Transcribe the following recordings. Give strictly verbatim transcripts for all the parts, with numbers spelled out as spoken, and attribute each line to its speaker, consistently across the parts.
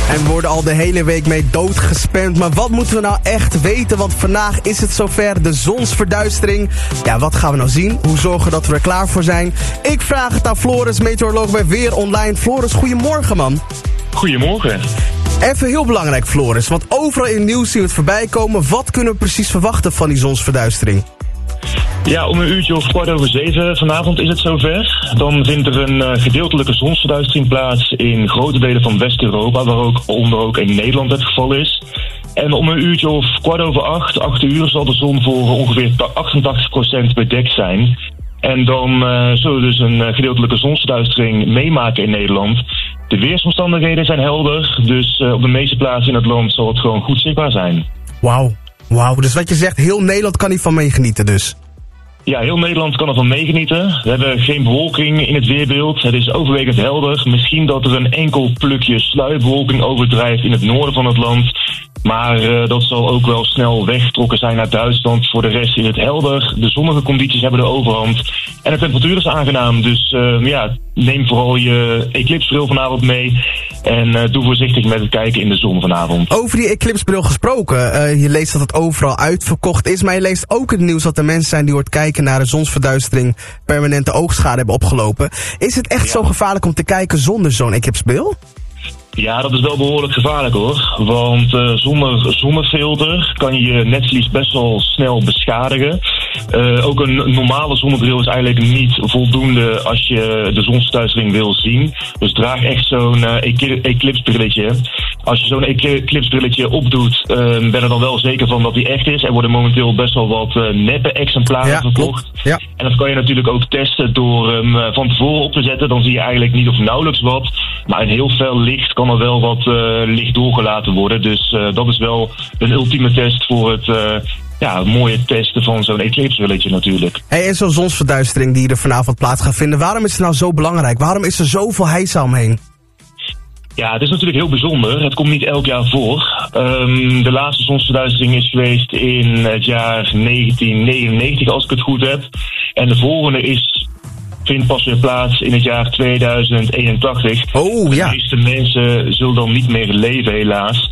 Speaker 1: En we worden al de hele week mee doodgespamd. Maar wat moeten we nou echt weten? Want vandaag is het zover, de zonsverduistering. Ja, wat gaan we nou zien? Hoe zorgen dat we er klaar voor zijn? Ik vraag het aan Floris, meteoroloog bij Weer Online. Floris, goedemorgen, man.
Speaker 2: Goedemorgen.
Speaker 1: Even heel belangrijk, Floris. Want overal in het nieuws zien we het voorbij komen. Wat kunnen we precies verwachten van die zonsverduistering?
Speaker 2: Ja, om een uurtje of kwart over zeven vanavond is het zover. Dan vindt er een uh, gedeeltelijke zonsverduistering plaats in grote delen van West-Europa, waar ook onder ook in Nederland het geval is. En om een uurtje of kwart over acht, acht uur, zal de zon voor ongeveer achtentachtig procent bedekt zijn. En dan uh, zullen we dus een uh, gedeeltelijke zonsverduistering meemaken in Nederland. De weersomstandigheden zijn helder, dus uh, op de meeste plaatsen in het land zal het gewoon goed zichtbaar zijn.
Speaker 1: Wauw, wauw. Dus wat je zegt, heel Nederland kan hiervan meegenieten dus?
Speaker 2: Ja, heel Nederland kan ervan meegenieten. We hebben geen bewolking in het weerbeeld. Het is overwegend helder. Misschien dat er een enkel plukje sluierbewolking overdrijft in het noorden van het land. Maar uh, dat zal ook wel snel weggetrokken zijn naar Duitsland. Voor de rest is het helder. De zonnige condities hebben de overhand. En de temperatuur is aangenaam. Dus uh, ja, neem vooral je eclipsbril vanavond mee. En uh, doe voorzichtig met het kijken in de zon vanavond.
Speaker 1: Over die eclipsbril gesproken. Uh, je leest dat het overal uitverkocht is. Maar je leest ook het nieuws dat er mensen zijn die hoort kijken naar de zonsverduistering permanente oogschade hebben opgelopen. Is het echt ja. zo gevaarlijk om te kijken zonder zo'n eclipsbril?
Speaker 2: Ja, dat is wel behoorlijk gevaarlijk hoor. Want uh, zonder zonnefilter kan je je netvlies best wel snel beschadigen. Uh, ook een normale zonnebril is eigenlijk niet voldoende als je de zonsverduistering wil zien. Dus draag echt zo'n uh, eclipsbrilletje. Als je zo'n eclipsbrilletje opdoet, uh, ben er dan wel zeker van dat die echt is. Er worden momenteel best wel wat uh, neppe exemplaren
Speaker 1: ja,
Speaker 2: verkocht.
Speaker 1: Ja.
Speaker 2: En dat kan je natuurlijk ook testen door hem uh, van tevoren op te zetten. Dan zie je eigenlijk niet of nauwelijks wat. Maar in heel fel licht kan er wel wat uh, licht doorgelaten worden. Dus uh, dat is wel een ultieme test voor het uh, ja, mooie testen van zo'n eclipsbrilletje natuurlijk.
Speaker 1: Hey, en zo'n zonsverduistering die er vanavond plaats gaat vinden, waarom is het nou zo belangrijk? Waarom is er zoveel heisa omheen?
Speaker 2: Ja, het is natuurlijk heel bijzonder. Het komt niet elk jaar voor. Um, de laatste zonsverduistering is geweest in het jaar negentien negenennegentig, als ik het goed heb. En de volgende is... vindt pas weer plaats in het jaar tweeduizend eenentachtig.
Speaker 1: Oh, ja.
Speaker 2: De meeste mensen zullen dan niet meer leven, helaas.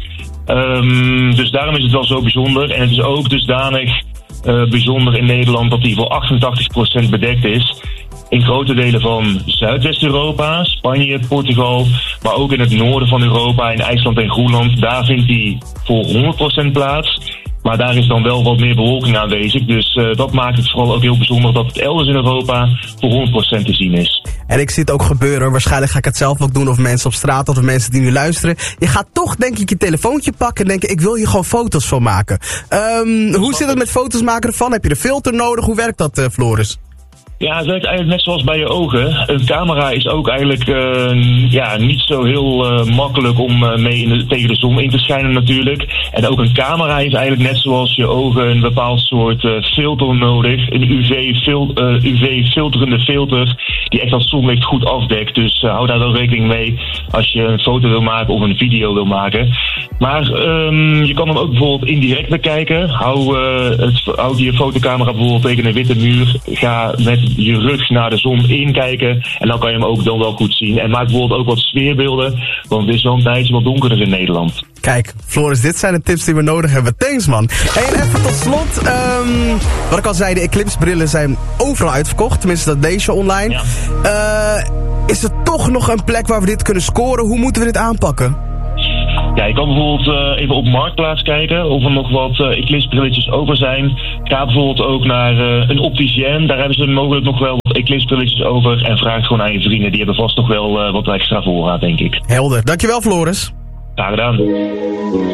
Speaker 2: Um, dus daarom is het wel zo bijzonder. En het is ook dusdanig uh, bijzonder in Nederland dat die voor achtentachtig procent bedekt is. In grote delen van Zuidwest-Europa, Spanje, Portugal, maar ook in het noorden van Europa, in IJsland en Groenland. Daar vindt die voor honderd procent plaats. Maar daar is dan wel wat meer bewolking aanwezig. Dus uh, dat maakt het vooral ook heel bijzonder dat het elders in Europa voor honderd procent te zien is.
Speaker 1: En ik zie het ook gebeuren. Waarschijnlijk ga ik het zelf ook doen. Of mensen op straat of mensen die nu luisteren. Je gaat toch denk ik je telefoontje pakken en denken, ik wil hier gewoon foto's van maken. Um, hoe zit het met foto's maken ervan? Heb je een filter nodig? Hoe werkt dat, uh, Floris?
Speaker 2: Ja, het werkt eigenlijk net zoals bij je ogen. Een camera is ook eigenlijk uh, ja, niet zo heel uh, makkelijk om uh, mee in de, tegen de zon in te schijnen natuurlijk. En ook een camera is eigenlijk net zoals je ogen een bepaald soort uh, filter nodig. Een U V-filterende uh, filter die echt dat zonlicht goed afdekt. Dus uh, hou daar wel rekening mee als je een foto wil maken of een video wil maken. Maar um, je kan hem ook bijvoorbeeld indirect bekijken. Hou, uh, het, hou je fotocamera bijvoorbeeld tegen een witte muur. Ga met je rug naar de zon inkijken. En dan kan je hem ook dan wel goed zien. En maak bijvoorbeeld ook wat sfeerbeelden. Want het is wel een tijdje wat donkerder in Nederland.
Speaker 1: Kijk, Floris, dit zijn de tips die we nodig hebben. Thanks, man. Hey, en even tot slot. Um, wat ik al zei, de eclipsbrillen zijn overal uitverkocht. Tenminste, dat lees je online.
Speaker 2: Ja.
Speaker 1: Uh, is er toch nog een plek waar we dit kunnen scoren? Hoe moeten we dit aanpakken?
Speaker 2: Ja, je kan bijvoorbeeld uh, even op Marktplaats kijken of er nog wat uh, eclipsbrilletjes over zijn. Ga bijvoorbeeld ook naar uh, een opticien. Daar hebben ze mogelijk nog wel wat eclipsbrilletjes over. En vraag het gewoon aan je vrienden. Die hebben vast nog wel uh, wat extra voorraad, denk ik.
Speaker 1: Helder. Dankjewel, Floris.
Speaker 2: Graag gedaan.